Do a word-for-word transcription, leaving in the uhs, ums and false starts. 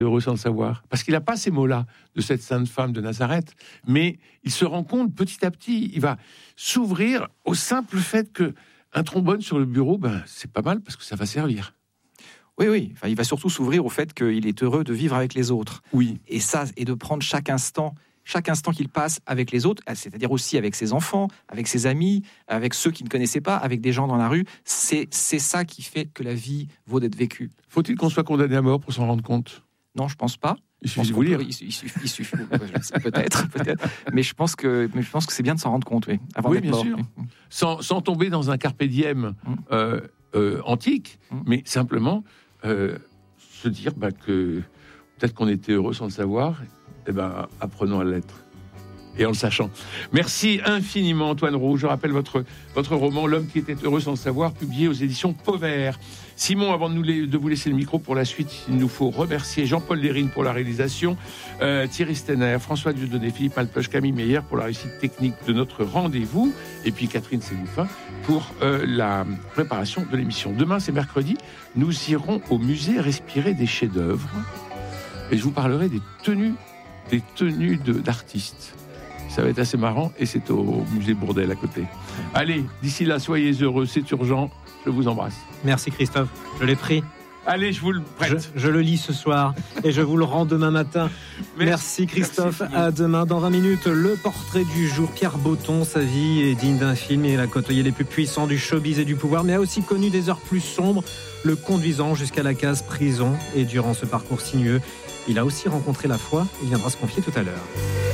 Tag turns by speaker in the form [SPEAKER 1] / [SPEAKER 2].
[SPEAKER 1] heureux sans le savoir. Parce qu'il n'a pas ces mots-là de cette sainte femme de Nazareth, mais il se rend compte petit à petit, il va s'ouvrir au simple fait qu'un trombone sur le bureau, ben, c'est pas mal parce que ça va servir.
[SPEAKER 2] Oui, oui. Enfin, il va surtout s'ouvrir au fait qu'il est heureux de vivre avec les autres.
[SPEAKER 1] Oui.
[SPEAKER 2] Et ça, et de prendre chaque instant, chaque instant qu'il passe avec les autres, c'est-à-dire aussi avec ses enfants, avec ses amis, avec ceux qu'il ne connaissait pas, avec des gens dans la rue, c'est, c'est ça qui fait que la vie vaut d'être vécue.
[SPEAKER 1] Faut-il qu'on soit condamné à mort pour s'en rendre compte ?
[SPEAKER 2] Non, je pense pas.
[SPEAKER 1] Il suffit de vous lire.
[SPEAKER 2] Peut, il, il suffit, il suffit peut-être, peut-être. Mais je pense que, mais je pense que c'est bien de s'en rendre compte, oui. Avant
[SPEAKER 1] oui,
[SPEAKER 2] d'être
[SPEAKER 1] bien
[SPEAKER 2] mort.
[SPEAKER 1] sûr. Sans, sans tomber dans un carpe diem
[SPEAKER 2] Mm.
[SPEAKER 1] euh, euh, antique,
[SPEAKER 2] Mm.
[SPEAKER 1] mais simplement euh, se dire bah, que peut-être qu'on était heureux sans le savoir. Eh ben, apprenons à l'être. Et en le sachant. Merci infiniment, Antoine Roux. Je rappelle votre, votre roman, L'homme qui était heureux sans le savoir, publié aux éditions Pauvert. Simon, avant de, nous les, de vous laisser le micro pour la suite, il nous faut remercier Jean-Paul Lérine pour la réalisation, euh, Thierry Stenner, François Dieudonné, Philippe Malpeuch, Camille Meyer pour la réussite technique de notre rendez-vous, et puis Catherine Ségoufin pour euh, la préparation de l'émission. Demain, c'est mercredi, nous irons au musée respirer des chefs-d'œuvre, et je vous parlerai des tenues, des tenues de, d'artistes. Ça va être assez marrant et c'est au musée Bourdelle à côté. Allez, d'ici là, soyez heureux, c'est urgent. Je vous embrasse.
[SPEAKER 3] Merci Christophe, je l'ai pris.
[SPEAKER 1] Allez, je vous le prête.
[SPEAKER 3] Je, je le lis ce soir et je vous le rends demain matin. Merci, Merci Christophe, Merci, à demain. Dans vingt minutes, le portrait du jour. Pierre Botton, sa vie est digne d'un film. Il a côtoyé les plus puissants du showbiz et du pouvoir, mais a aussi connu des heures plus sombres, le conduisant jusqu'à la case prison. Et durant ce parcours sinueux, il a aussi rencontré la foi. Il viendra se confier tout à l'heure.